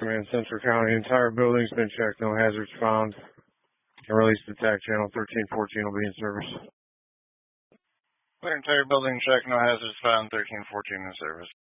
Command, Central County. Entire building's been checked. No hazards found. Release to TAC channel 1314 will be in service. Clear entire building check. No hazards found. 1314 in service.